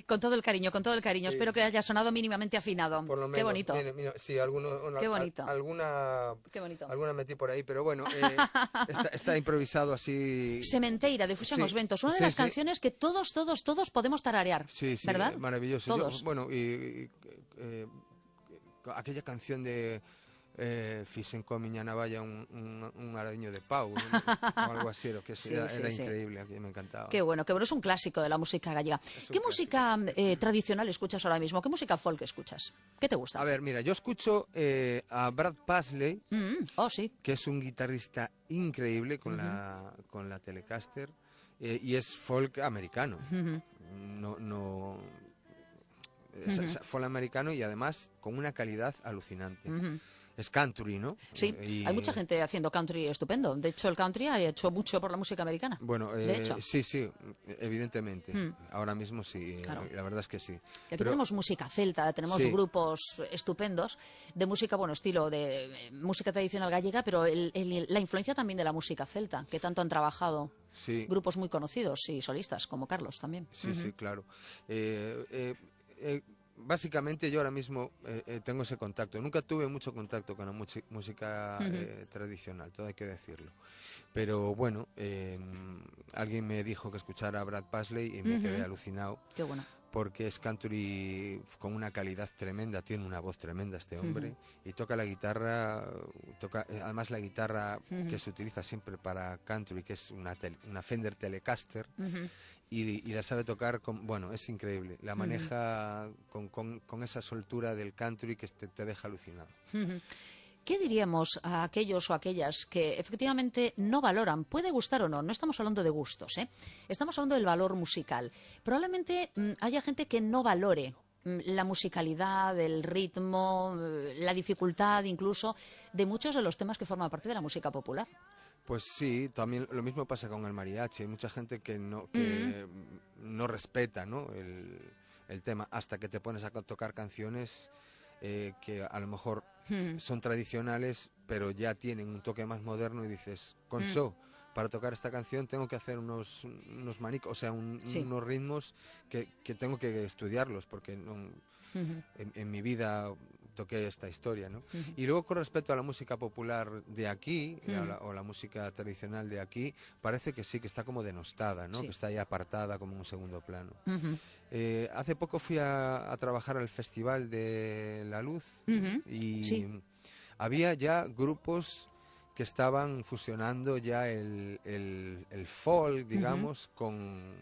Con todo el cariño, con todo el cariño. Sí, Espero que sí. haya sonado mínimamente afinado. Por lo menos. Qué bonito. Mira, sí, Qué bonito. Qué bonito. alguna metí por ahí, pero bueno, está improvisado así. Sementeira, de Fusión Sí, Ventos, una de sí, las sí. canciones que todos podemos tararear, Sí, sí, ¿verdad? maravilloso. Todos. Bueno, aquella canción de Fixen con miña navalla un aradiño de pau, ¿no? O algo así, que Sí, era sí, sí. increíble, que me encantaba. Qué bueno, es un clásico de la música gallega. Es un ¿Qué clásico. música tradicional escuchas ahora mismo? ¿Qué música folk escuchas? ¿Qué te gusta? A ver, mira, yo escucho a Brad Paisley, Oh, sí. que es un guitarrista increíble con la Telecaster, y es folk americano. No es folk americano y además con una calidad alucinante. Es country, ¿no? Sí, hay mucha gente haciendo country estupendo. De hecho, el country ha hecho mucho por la música americana. Bueno, de hecho. sí, evidentemente. Ahora mismo sí, Claro. la verdad es que sí. Y aquí tenemos música celta, tenemos Sí. grupos estupendos de música, bueno, estilo de música tradicional gallega, pero la influencia también de la música celta, que tanto han trabajado Sí. grupos muy conocidos y solistas, como Carlos también. Sí, sí, claro. Básicamente yo ahora mismo tengo ese contacto. Nunca tuve mucho contacto con la música tradicional, todo hay que decirlo. Pero bueno, alguien me dijo que escuchara a Brad Paisley y me quedé alucinado. Qué bueno. Porque es country con una calidad tremenda, tiene una voz tremenda este hombre, y toca la guitarra, además la guitarra que se utiliza siempre para country, que es una Fender Telecaster, y la sabe tocar, bueno, es increíble, la maneja con esa soltura del country que te deja alucinado. ¿Qué diríamos a aquellos o aquellas que efectivamente no valoran? Puede gustar o no, no estamos hablando de gustos, ¿eh? Estamos hablando del valor musical. Probablemente haya gente que no valore la musicalidad, el ritmo, la dificultad incluso de muchos de los temas que forman parte de la música popular. Pues sí, también lo mismo pasa con el mariachi. Hay mucha gente que no respeta, ¿no? el tema hasta que te pones a tocar canciones que a lo mejor son tradicionales, pero ya tienen un toque más moderno y dices, concho, para tocar esta canción tengo que hacer unos manicos, o sea, unos ritmos que tengo que estudiarlos porque en mi vida toqué esta historia, ¿no? Y luego con respecto a la música popular de aquí, o la música tradicional de aquí, parece que sí, que está como denostada, ¿no? Sí. Que está ahí apartada como en un segundo plano. Hace poco fui a trabajar al Festival de la Luz y había ya grupos que estaban fusionando ya el folk, digamos, con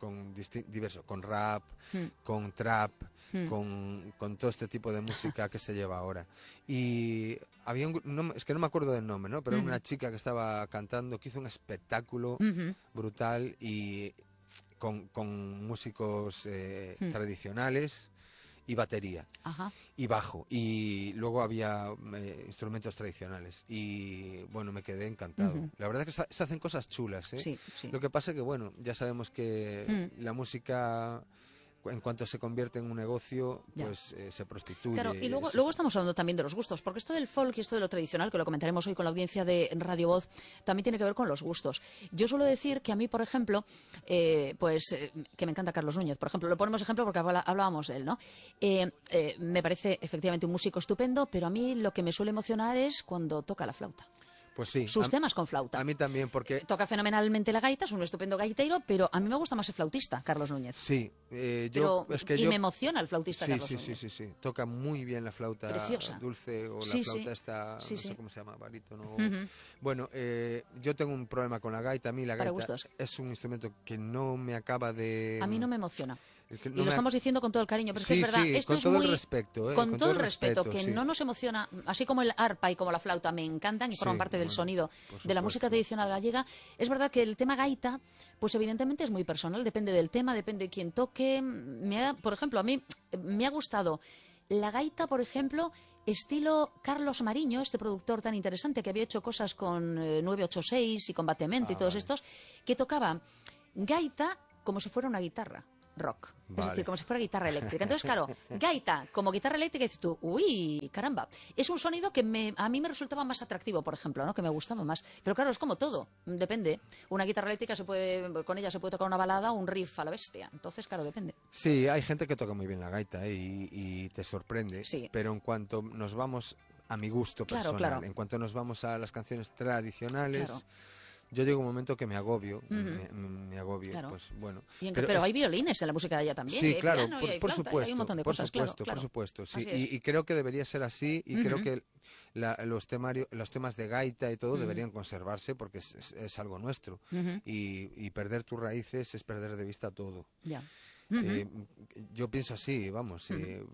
rap, con trap, con todo este tipo de música que se lleva ahora. Y había es que no me acuerdo del nombre, ¿no? Pero era una chica que estaba cantando, que hizo un espectáculo brutal y con músicos tradicionales y batería y bajo, y luego había instrumentos tradicionales y bueno, me quedé encantado. La verdad es que se hacen cosas chulas, ¿eh? Sí, sí. Lo que pasa es que bueno, ya sabemos que la música, en cuanto se convierte en un negocio, pues se prostituye. Claro, y luego estamos hablando también de los gustos, porque esto del folk y esto de lo tradicional, que lo comentaremos hoy con la audiencia de Radio Voz, también tiene que ver con los gustos. Yo suelo decir que a mí, por ejemplo, que me encanta Carlos Núñez, por ejemplo, lo ponemos ejemplo porque hablábamos de él, ¿no? Me parece efectivamente un músico estupendo, pero a mí lo que me suele emocionar es cuando toca la flauta. Pues sí. Sus temas con flauta. A mí también, porque... Toca fenomenalmente la gaita, es un estupendo gaitero, pero a mí me gusta más el flautista, Carlos Núñez. Sí. Me emociona el flautista Carlos Núñez. Sí. Toca muy bien la flauta preciosa, dulce o la flauta esta, no sé cómo se llama, barítono. Bueno, yo tengo un problema con la gaita. A mí la gaita es un instrumento que no me acaba de... A mí no me emociona. Y lo estamos diciendo con todo el cariño, pero es que es verdad, esto con es todo muy... el respeto, con todo el respeto, que no nos emociona, así como el arpa y como la flauta me encantan y forman parte del sonido de la música tradicional gallega. Es verdad que el tema gaita, pues evidentemente es muy personal, depende del tema, depende de quién toque. Por ejemplo, a mí me ha gustado la gaita, por ejemplo, estilo Carlos Mariño, este productor tan interesante que había hecho cosas con 986 y con Batemente y todos estos, que tocaba gaita como si fuera una guitarra. rock. Vale. Es decir, como si fuera guitarra eléctrica. Entonces, claro, gaita como guitarra eléctrica, dices tú, uy, caramba. Es un sonido que a mí me resultaba más atractivo, por ejemplo, ¿no? Que me gustaba más. Pero claro, es como todo, depende. Una guitarra eléctrica con ella se puede tocar una balada o un riff a la bestia. Entonces, claro, depende. Sí, hay gente que toca muy bien la gaita y te sorprende, Sí. pero en cuanto nos vamos a mi gusto Claro, personal, claro. en cuanto nos vamos a las canciones tradicionales, Claro. yo llego a un momento que me agobio, me agobio, Claro. pues bueno. Pero hay violines en la música de ella también. Sí, y hay claro, piano, y hay por flauta, y supuesto, hay un montón de por cosas, supuesto, claro. por supuesto, sí, Así es. y creo que debería ser así, y creo que los temas de gaita y todo deberían conservarse porque es algo nuestro, y perder tus raíces es perder de vista todo. Ya. Yo pienso así, vamos.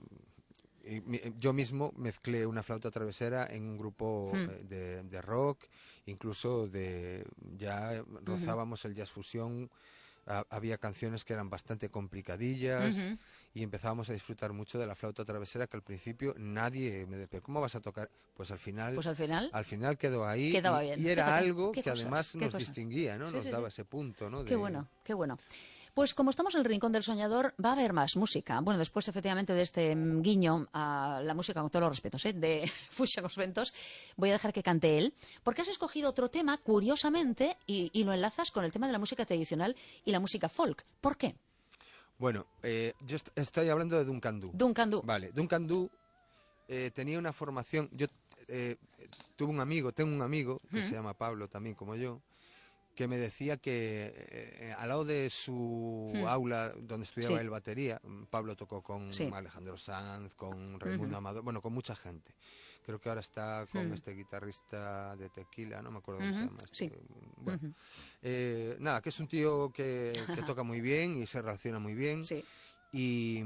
Yo mismo mezclé una flauta travesera en un grupo de rock, incluso ya rozábamos el jazz fusión. Había canciones que eran bastante complicadillas y empezábamos a disfrutar mucho de la flauta travesera, que al principio nadie me decía, ¿cómo vas a tocar? Pues al final quedó ahí. Quedaba bien. Y era Fíjate, algo qué que cosas, además qué nos cosas. distinguía, ¿no? Sí, Nos sí, daba sí. ese punto, ¿no? Qué bueno, qué bueno. Pues como estamos en el Rincón del Soñador, va a haber más música. Bueno, después efectivamente de este guiño a la música, con todos los respetos, de Fuxia Cos Ventos, voy a dejar que cante él, porque has escogido otro tema, curiosamente, y lo enlazas con el tema de la música tradicional y la música folk. ¿Por qué? Bueno, yo estoy hablando de Duncan Du. Duncan Du. Vale, Duncan Du tenía una formación. Yo tengo un amigo que se llama Pablo, también como yo, que me decía que al lado de su aula donde estudiaba él batería, Pablo tocó con Alejandro Sanz, con Raimundo Amador, bueno, con mucha gente. Creo que ahora está con este guitarrista de Tequila, no me acuerdo cómo se llama. Sí. Bueno, nada, que es un tío que toca muy bien y se relaciona muy bien. Sí. Y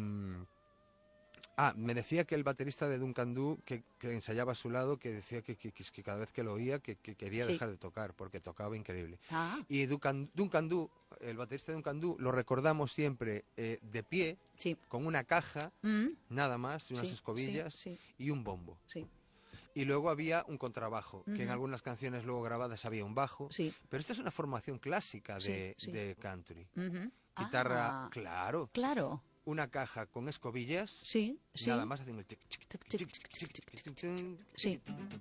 me decía que el baterista de Duncan Du, que ensayaba a su lado, que decía que cada vez que lo oía que quería dejar de tocar porque tocaba increíble. Y Duncan Du, el baterista de Duncan Du, lo recordamos siempre de pie, con una caja, nada más, unas escobillas y un bombo. Sí. Y luego había un contrabajo, que en algunas canciones luego grabadas había un bajo. Pero esta es una formación clásica de country. Guitarra, claro. Una caja con escobillas, nada más haciendo el tic, tic, tic, tic, tic, tic.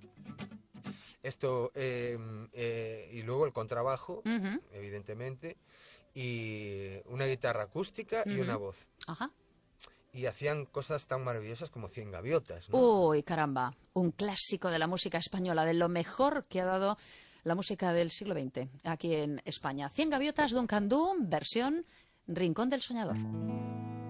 Esto, y luego el contrabajo, evidentemente, y una guitarra acústica y una voz. Y hacían cosas tan maravillosas como 100 gaviotas, ¿no? Uy, caramba, un clásico de la música española, de lo mejor que ha dado la música del siglo XX aquí en España. 100 gaviotas, Duncan Du, versión Rincón del Soñador.